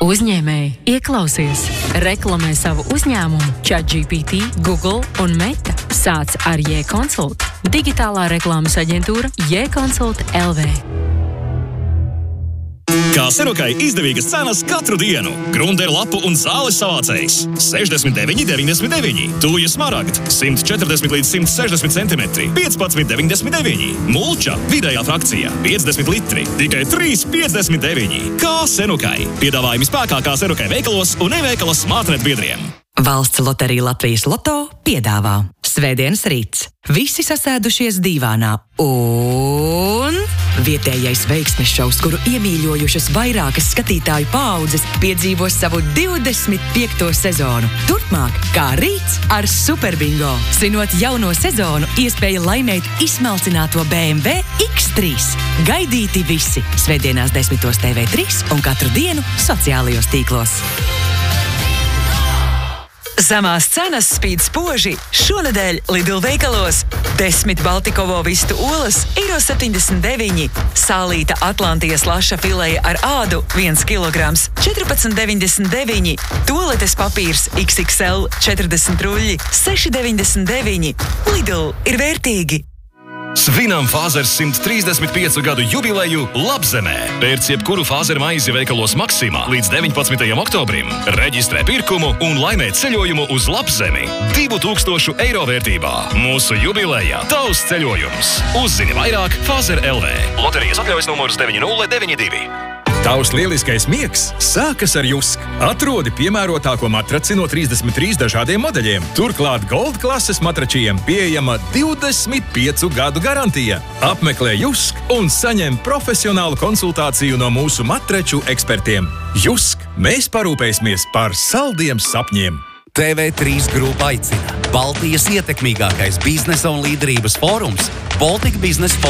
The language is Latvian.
Uzņēmēji, ieklausies! Reklamē savu uzņēmumu ChatGPT, Google un Meta. Sāc ar J-Consult. Digitālā reklāmas aģentūra J-Consult LV. Kā Serokai izdevīgas cenas katru dienu. Grunderu lapu un zāles savācējs 69,99. Tūja smaragd 140 līdz 160 cm 15,99. Mulča vidējā frakcija 50 litri tikai 3,59. Kā Serokai. Piedāvājumi spēkā kā Serokai veikalos un e-veikalas smartnet biedriem. Valsts loterija Latvijas Loto piedāvā Svētdienas rīts. Visi sasēdušies dīvānā un vietējais veiksmes šovs, kuru iemīļojušas vairākas skatītāju paaudzes, piedzīvos savu 25. sezonu. Turpmāk, kā rīts ar Superbingo. Svinot jauno sezonu, iespēja laimēt izsmalcināto BMW X3. Gaidīti visi Svētdienās 10. TV3 un katru dienu sociālajos tīklos. Zemās cenas spīd spoži šonedēļ Lidl veikalos. 10 Baltikovo vistu olas €1,79, sālīta Atlantijas laša fileja ar ādu 1 kilograms 14,99, toaletes papīrs XXL 40 ruļļi 6,99. Lidl ir vērtīgi! Svinam Fāzers 135 gadu jubileju Labzemē. Pērc jebkuru Fāzeru maizi veikalos Maksimā līdz 19. oktobrim. Reģistrē pirkumu un laimē ceļojumu uz Labzemi 2,000 eiro vērtībā. Mūsu jubilejā tavs ceļojums. Uzzini vairāk Fāzer LV. Loterijas atļaujas numurs 9092. Tavs lieliskais miegs sākas ar Jusk. Atrodi piemērotāko matraci no 33 dažādiem modeļiem. Turklāt Gold klases matračiem pieejama 25 gadu garantija. Apmeklē Jusk un saņem profesionālu konsultāciju no mūsu matraču ekspertiem. Jusk, mēs parūpēsimies par saldiem sapņiem. TV3 grupa aicina. Baltijas ietekmīgākais biznesa un līderības fórums Baltic Business